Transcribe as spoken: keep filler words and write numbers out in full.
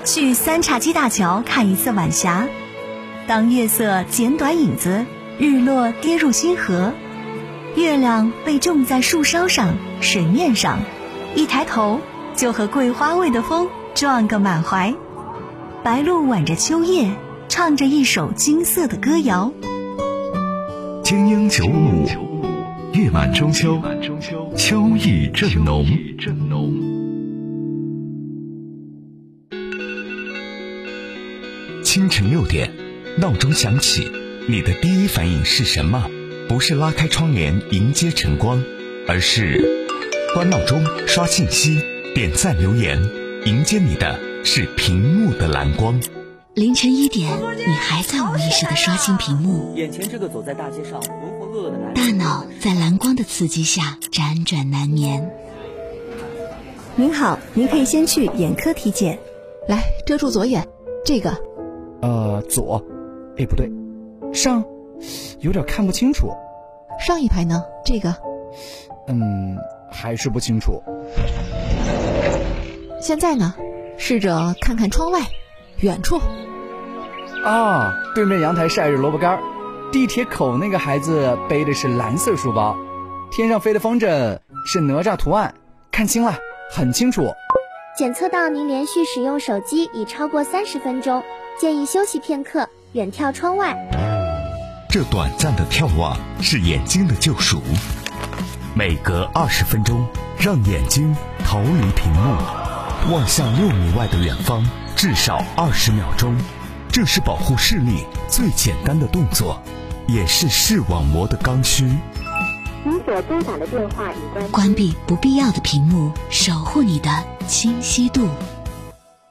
去三叉戟大桥看一次晚霞，当月色剪短影子，日落跌入星河，月亮被种在树梢上、水面上，一抬头就和桂花味的风撞个满怀。白鹭挽着秋叶，唱着一首金色的歌谣。 精英九五，月满中秋，秋意正浓。清晨六点，闹钟响起，你的第一反应是什么？不是拉开窗帘迎接晨光，而是关闹钟、刷信息、点赞留言，迎接你的是屏幕的蓝光。 凌晨一点，你还在无意识地刷新屏幕， 眼前这个走在大街上浑浑噩噩的男人， 大脑在蓝光的刺激下辗转难眠。 您好，您可以先去眼科体检。 来，遮住左眼，这个呃，左，哎，不对，上，有点看不清楚。 上一排呢？这个， 嗯，还是不清楚。 现在呢？试着看看窗外，远处。 啊，对面阳台晒着萝卜干，地铁口那个孩子背的是蓝色书包，天上飞的风筝是哪吒图案，看清了，很清楚。 检测到您连续使用手机已超过三十分钟，建议休息片刻，远眺窗外。 这短暂的眺望是眼睛的救赎，每隔二十分钟，让眼睛逃离屏幕，望向六米外的远方，至少二十秒钟。这是保护视力最简单的动作，也是视网膜的刚需。 您所拨打的电话已关。 关闭不必要的屏幕，守护你的清晰度。